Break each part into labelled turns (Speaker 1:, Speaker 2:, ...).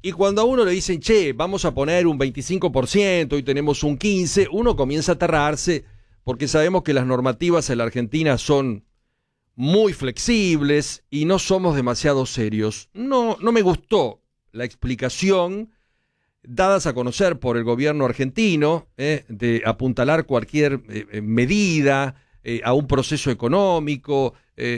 Speaker 1: Y cuando a uno le dicen, che, vamos a poner un 25%, hoy tenemos un 15%, uno comienza a aterrarse porque sabemos que las normativas en la Argentina son muy flexibles y no somos demasiado serios. No me gustó la explicación dadas a conocer por el gobierno argentino, de apuntalar cualquier medida a un proceso económico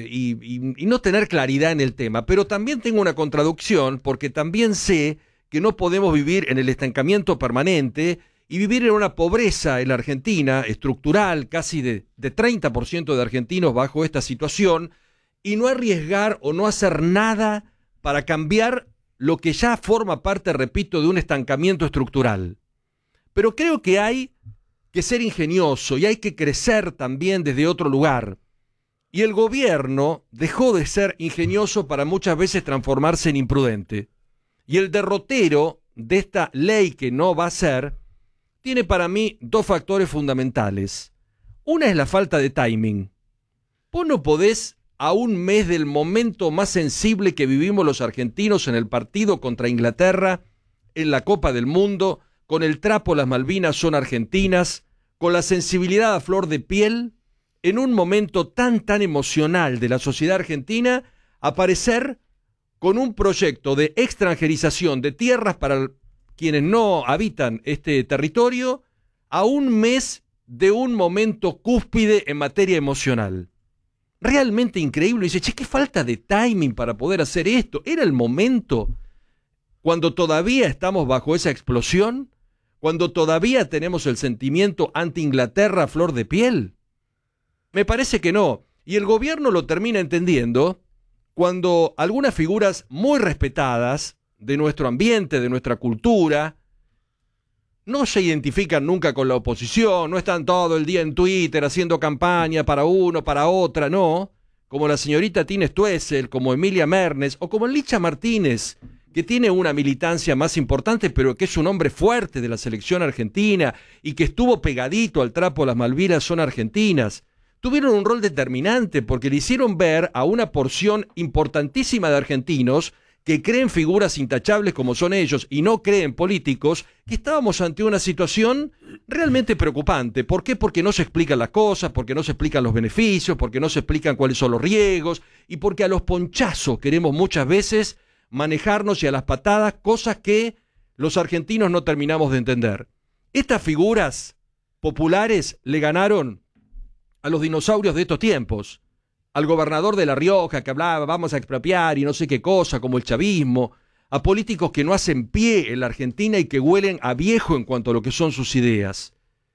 Speaker 1: y no tener claridad en el tema. Pero también tengo una contradicción porque también sé que no podemos vivir en el estancamiento permanente y vivir en una pobreza en la Argentina estructural, casi de 30% de argentinos bajo esta situación, y no arriesgar o no hacer nada para cambiar lo que ya forma parte, repito, de un estancamiento estructural. Pero creo que hay que ser ingenioso y hay que crecer también desde otro lugar. Y el gobierno dejó de ser ingenioso para muchas veces transformarse en imprudente. Y el derrotero de esta ley que no va a ser, tiene para mí dos factores fundamentales. Una es la falta de timing. Vos no podés, a un mes del momento más sensible que vivimos los argentinos en el partido contra Inglaterra, en la Copa del Mundo, con el trapo las Malvinas son argentinas, con la sensibilidad a flor de piel, en un momento tan emocional de la sociedad argentina, aparecer con un proyecto de extranjerización de tierras para quienes no habitan este territorio, a un mes de un momento cúspide en materia emocional. Realmente increíble. Dice, che, qué falta de timing para poder hacer esto. ¿Era el momento cuando todavía estamos bajo esa explosión? ¿Cuando todavía tenemos el sentimiento anti-Inglaterra a flor de piel? Me parece que no. Y el gobierno lo termina entendiendo cuando algunas figuras muy respetadas de nuestro ambiente, de nuestra cultura, no se identifican nunca con la oposición, no están todo el día en Twitter haciendo campaña para uno, para otra, no, como la señorita Tina Stoessel, como Emilia Mernes o como Licha Martínez, que tiene una militancia más importante, pero que es un hombre fuerte de la selección argentina y que estuvo pegadito al trapo las Malvinas son argentinas. Tuvieron un rol determinante porque le hicieron ver a una porción importantísima de argentinos que creen figuras intachables como son ellos y no creen políticos, que estábamos ante una situación realmente preocupante. ¿Por qué? Porque no se explican las cosas, porque no se explican los beneficios, porque no se explican cuáles son los riesgos y porque a los ponchazos queremos muchas veces manejarnos y a las patadas, cosas que los argentinos no terminamos de entender. Estas figuras populares le ganaron a los dinosaurios de estos tiempos, al gobernador de La Rioja que hablaba vamos a expropiar y no sé qué cosa, como el chavismo, a políticos que no hacen pie en la Argentina y que huelen a viejo en cuanto a lo que son sus ideas.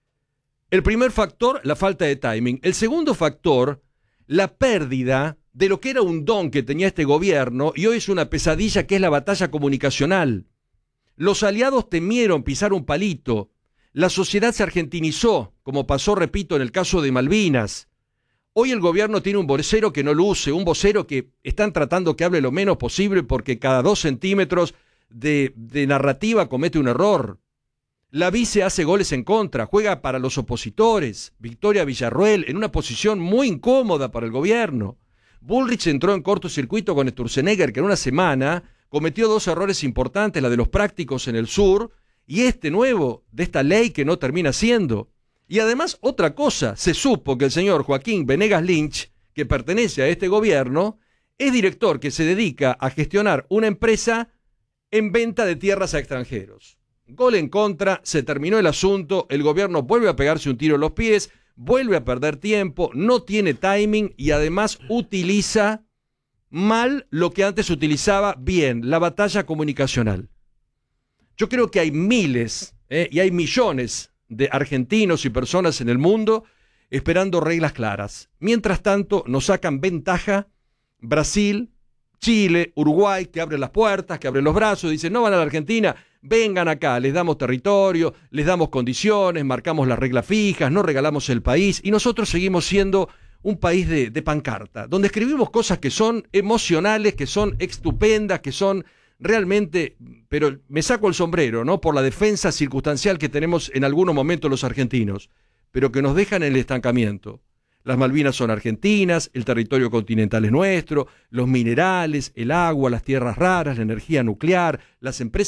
Speaker 1: El primer factor, la falta de timing. El segundo factor, la pérdida de lo que era un don que tenía este gobierno y hoy es una pesadilla, que es la batalla comunicacional. Los aliados temieron pisar un palito. La sociedad se argentinizó, como pasó, repito, en el caso de Malvinas. Hoy el gobierno tiene un vocero que no luce, un vocero que están tratando que hable lo menos posible porque cada 2 centímetros de narrativa comete un error. La vice hace goles en contra, juega para los opositores. Victoria Villarruel en una posición muy incómoda para el gobierno. Bullrich entró en cortocircuito con Sturzenegger, que en una semana cometió 2 errores importantes, la de los prácticos en el sur y este nuevo, de esta ley que no termina siendo. Y además, otra cosa, se supo que el señor Joaquín Venegas Lynch, que pertenece a este gobierno, es director que se dedica a gestionar una empresa en venta de tierras a extranjeros. Gol en contra, se terminó el asunto, el gobierno vuelve a pegarse un tiro en los pies, vuelve a perder tiempo, no tiene timing y además utiliza mal lo que antes utilizaba bien, la batalla comunicacional. Yo creo que hay miles y hay millones de argentinos y personas en el mundo esperando reglas claras. Mientras tanto, nos sacan ventaja Brasil, Chile, Uruguay, que abren las puertas, que abren los brazos, dicen, no van a la Argentina, vengan acá, les damos territorio, les damos condiciones, marcamos las reglas fijas, no regalamos el país, y nosotros seguimos siendo un país de pancarta, donde escribimos cosas que son emocionales, que son estupendas, que son realmente, pero me saco el sombrero, ¿no?, por la defensa circunstancial que tenemos en algunos momentos los argentinos, pero que nos dejan en el estancamiento. Las Malvinas son argentinas, el territorio continental es nuestro, los minerales, el agua, las tierras raras, la energía nuclear, las empresas